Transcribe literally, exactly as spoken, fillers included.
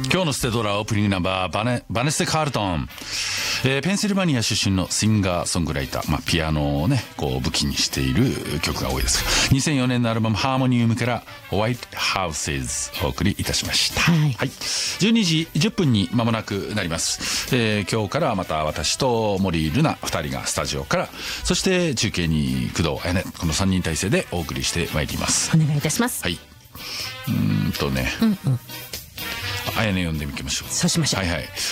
今日のステドラオープニングナンバーバネ、バネステ・カールトン、えー、ペンシルバニア出身のシンガーソングライター、まあ、ピアノをねこう武器にしている曲が多いですが、にせんよねんのアルバムハーモニウムからホワイトハウスズお送りいたしました。はい、はい、じゅうにじじゅっぷんに間もなくなります。えー、今日からまた私と森ルナふたりがスタジオから、そして中継に工藤彩音、このさんにん体制でお送りしてまいります。 お願いいたします。 はい、うーんとね、うんうん、あやね呼んでみましょう。 そうしましょう。 はいはい。